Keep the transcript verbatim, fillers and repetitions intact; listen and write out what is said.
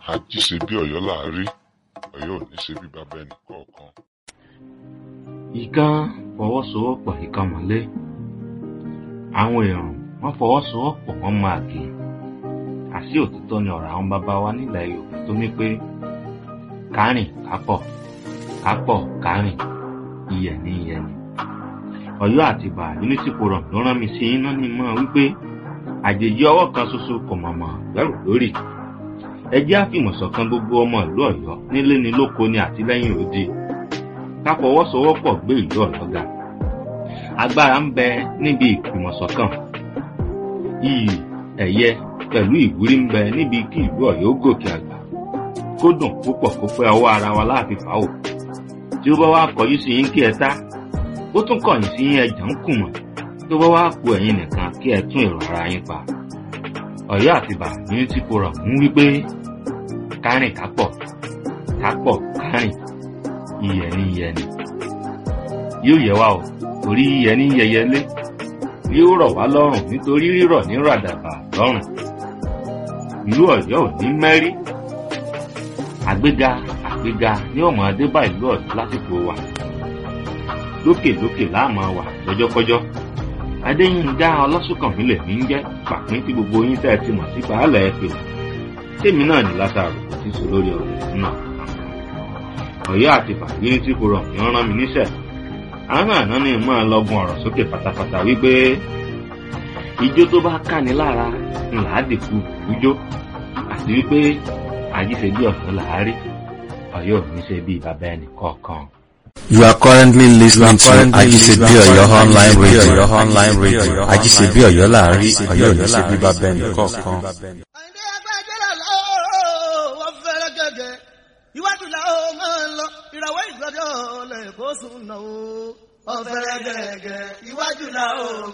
Ají ṣe bí Ọ̀yọ́ là á rí, Ọ̀yọ́ ò ní ṣe bí bàbá ẹnì kọ̀ọ̀kan. Ìkan fọwọ́sowọ́pọ̀ ìkan mọ́lé. Àwọn èèyàn wọ́n fọwọ́sowọ́pọ̀ wọ́n máa kì í. Àṣé òtítọ́ ni ọ̀rọ̀ àwọn bàbá wa nílẹ̀ Yorùbá tó ní pé kárìn kápọ̀ kápọ̀ kárìn iyẹ̀ ní iyẹ̀ ni. Ọ̀yọ́ àti Ìbà Unity Forum ló rán mi sí iná ní mọ́ wípé àjèjì ọwọ́ kan ṣoṣo kò mọ̀mọ́ gbẹ́rù lórí. Ẹ jẹ́ àfìmọ̀ṣọ̀kan gbogbo ọmọ ìlú Ọ̀yọ́ nílé ni lóko ni àtìlẹ́yìn òdi. Ká fọwọ́sowọ́pọ̀ gbé ìlú Ọ̀yọ́ ga. Agbára ń bẹ níbi ìfìmọ̀ṣọ̀kan. Iyì ẹ̀yẹ pẹ̀lú ìwúrí ń bẹ níbi kí ìlú Ọ̀yọ́ gòkè àgbà. Kó dùn púpọ̀ kó pẹ́ ọwọ́ ara wa láàfin fàáwò. Tí ó bá wá kọjú sí yín kí ẹ tá, ó tún kọ̀yìn sí yín ẹjà ń kùmọ̀. Tó bá wá ku ẹ̀yin nìkan kí ẹ tún èrò ara yín pa. Ọ̀yọ́ àti Ìbà Unity Forum ń wí pé kárìn kápọ̀ kápọ̀ kárìn iyẹ̀ ní iyẹ̀ ni. Yóò yẹ wá o, torí iyẹ̀ ní yẹyẹlé. Yóò rọ̀ wá lọ́rùn nítorí rírọ̀ ní ràdàbà lọ́rùn. Ìlú Ọ̀yọ́ ò ní mẹ́rí. Àgbéga àgbéga ní ọmọ adébá ìlú Ọ̀yọ́ lásìkò wa. Lókè lókè láàmú wà lọ́jọ́kọ́jọ́. Adéyínká Ọlásùnkànmí lèmi ń jẹ́ pàpín tí gbogbo yín tẹ́ ẹ ti mọ̀ sí baálẹ̀ ẹ̀pẹ̀. Tèmi náà ní Lásárù tí sọ lórí ọ̀rọ̀ náà. Ọ̀yọ́ àti Ìbà Unity Forum ni wọ́n rán mi níṣẹ́. Àwọn àná ni máa lọ́gun ọ̀rọ̀ sókè pátápátá wípé ijó tó bá káni lára ńlá dìkú ijó àti wípé àjíṣe bí Ọ̀yọ́ là á rí, Ọ̀yọ́ ò ní ṣe bí bàbá ẹnì kọ̀ọ̀kan. You are currently listening to Ajisebi Oyo online radio. Online radio. Ajisebi Oyo láàárín, Ọ̀yọ́ ò ní ṣe bí bàbá ẹnì kọ̀ọ̀kan. Àìní ẹgbẹ́ ìjẹ́lẹ̀ lọ́wọ́ wọ́n fẹ́rẹ́ gẹ́gẹ́. Iwájú làwọn máa ń lọ, ìràwọ̀ ìgbọ́dọ̀ lẹ̀ kó sùn náà. Wọ́n fẹ́rẹ́ gẹ́gẹ́, iwájú làwọn.